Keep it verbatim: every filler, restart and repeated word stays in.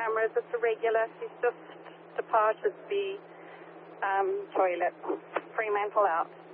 cameras. It's irregular. She's just departed the um, toilet. Fremantle out.